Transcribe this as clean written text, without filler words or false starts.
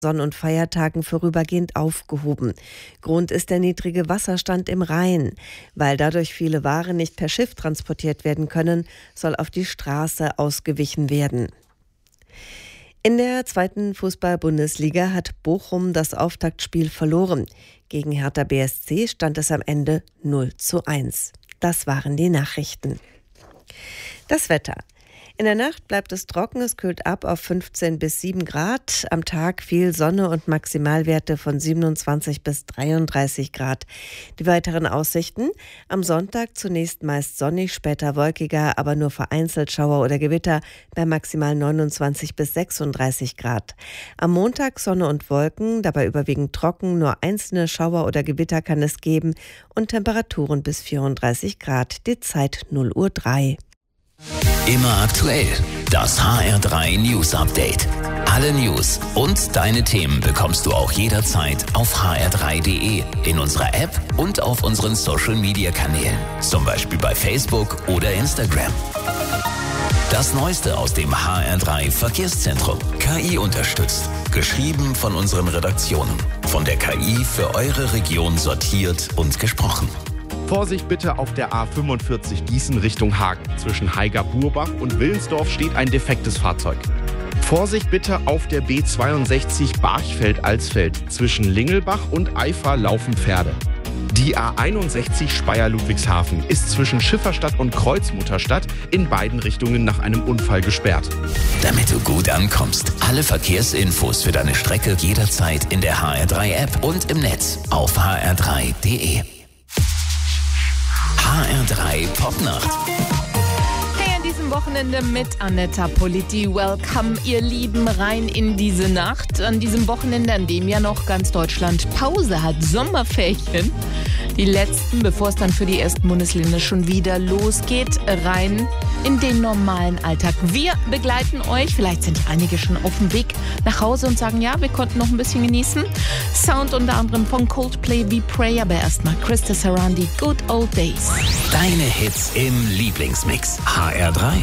Sonn- und Feiertagen vorübergehend aufgehoben. Grund ist der niedrige Wasserstand im Rhein. Weil dadurch viele Waren nicht per Schiff transportiert werden können, soll auf die Straße ausgewichen werden. In der 2. Fußball-Bundesliga hat Bochum das Auftaktspiel verloren. Gegen Hertha BSC stand es am Ende 0:1. Das waren die Nachrichten. Das Wetter. In der Nacht bleibt es trocken, es kühlt ab auf 15 bis 7 Grad. Am Tag viel Sonne und Maximalwerte von 27 bis 33 Grad. Die weiteren Aussichten: am Sonntag zunächst meist sonnig, später wolkiger, aber nur vereinzelt Schauer oder Gewitter bei maximal 29 bis 36 Grad. Am Montag Sonne und Wolken, dabei überwiegend trocken, nur einzelne Schauer oder Gewitter kann es geben und Temperaturen bis 34 Grad, die Zeit 0:03 Uhr. Immer aktuell. Das HR3 News Update. Alle News und deine Themen bekommst du auch jederzeit auf hr3.de, in unserer App und auf unseren Social Media Kanälen. Zum Beispiel bei Facebook oder Instagram. Das Neueste aus dem HR3 Verkehrszentrum. KI unterstützt. Geschrieben von unseren Redaktionen. Von der KI für eure Region sortiert und gesprochen. Vorsicht bitte auf der A45 Gießen Richtung Hagen. Zwischen Haiger-Burbach und Willensdorf steht ein defektes Fahrzeug. Vorsicht bitte auf der B62 Barchfeld-Alsfeld. Zwischen Lingelbach und Eifer laufen Pferde. Die A61 Speyer-Ludwigshafen ist zwischen Schifferstadt und Kreuzmutterstadt in beiden Richtungen nach einem Unfall gesperrt. Damit du gut ankommst, alle Verkehrsinfos für deine Strecke jederzeit in der HR3-App und im Netz auf hr3.de. HR3 Popnacht. Hey, an diesem Wochenende mit Anetta Politi. Welcome, ihr Lieben, rein in diese Nacht. An diesem Wochenende, an dem ja noch ganz Deutschland Pause hat, Sommerferien. Die letzten, bevor es dann für die ersten Bundesländer schon wieder losgeht, rein in den normalen Alltag. Wir begleiten euch. Vielleicht sind einige schon auf dem Weg nach Hause und sagen, ja, wir konnten noch ein bisschen genießen. Sound unter anderem von Coldplay wie Pray, aber erstmal Krista Sarandi, Good Old Days. Deine Hits im Lieblingsmix. HR3.